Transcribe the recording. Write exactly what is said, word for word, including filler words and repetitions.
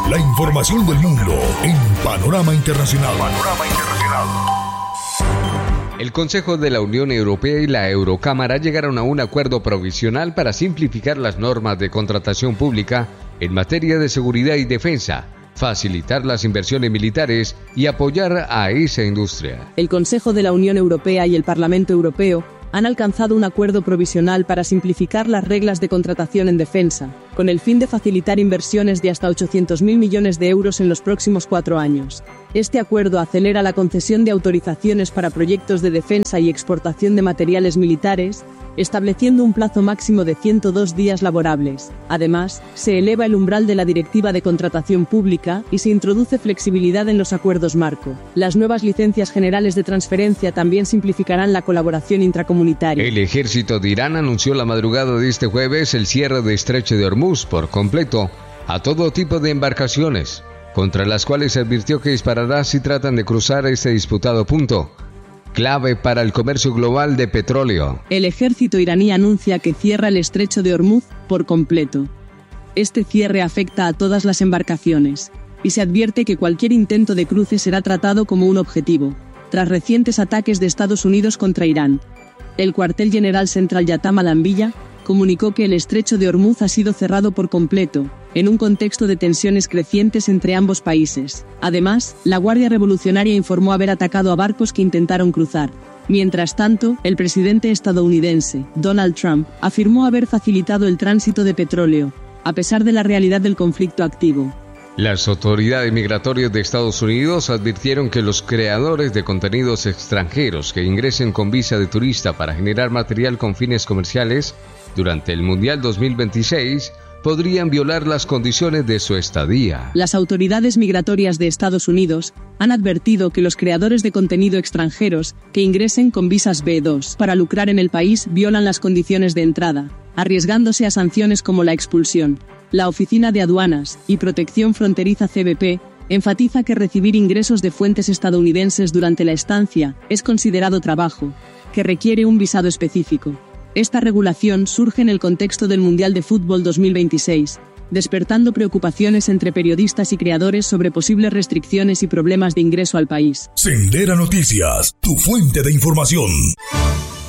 La información del mundo en Panorama Internacional. Panorama Internacional. El Consejo de la Unión Europea y la Eurocámara llegaron a un acuerdo provisional para simplificar las normas de contratación pública en materia de seguridad y defensa, facilitar las inversiones militares y apoyar a esa industria. El Consejo de la Unión Europea y el Parlamento Europeo han alcanzado un acuerdo provisional para simplificar las reglas de contratación en defensa, con el fin de facilitar inversiones de hasta ochocientos mil millones de euros en los próximos cuatro años. Este acuerdo acelera la concesión de autorizaciones para proyectos de defensa y exportación de materiales militares, estableciendo un plazo máximo de ciento dos días laborables. Además, se eleva el umbral de la Directiva de Contratación Pública y se introduce flexibilidad en los acuerdos marco. Las nuevas licencias generales de transferencia también simplificarán la colaboración intracomunitaria. El ejército de Irán anunció la madrugada de este jueves el cierre de Estrecho de Hormuz por completo a todo tipo de embarcaciones, contra las cuales advirtió que disparará si tratan de cruzar este disputado punto, clave para el comercio global de petróleo. El ejército iraní anuncia que cierra el Estrecho de Hormuz por completo. Este cierre afecta a todas las embarcaciones, y se advierte que cualquier intento de cruce será tratado como un objetivo, tras recientes ataques de Estados Unidos contra Irán. El cuartel general central Yatam al-Anbiya comunicó que el Estrecho de Hormuz ha sido cerrado por completo, en un contexto de tensiones crecientes entre ambos países. Además, la Guardia Revolucionaria informó haber atacado a barcos que intentaron cruzar. Mientras tanto, el presidente estadounidense, Donald Trump, afirmó haber facilitado el tránsito de petróleo, a pesar de la realidad del conflicto activo. Las autoridades migratorias de Estados Unidos advirtieron que los creadores de contenidos extranjeros que ingresen con visa de turista para generar material con fines comerciales durante el Mundial dos mil veintiséis podrían violar las condiciones de su estadía. Las autoridades migratorias de Estados Unidos han advertido que los creadores de contenido extranjeros que ingresen con visas B dos para lucrar en el país violan las condiciones de entrada, arriesgándose a sanciones como la expulsión. La Oficina de Aduanas y Protección Fronteriza C B P enfatiza que recibir ingresos de fuentes estadounidenses durante la estancia es considerado trabajo, que requiere un visado específico. Esta regulación surge en el contexto del Mundial de Fútbol dos mil veintiséis, despertando preocupaciones entre periodistas y creadores sobre posibles restricciones y problemas de ingreso al país. Sendera Noticias, tu fuente de información.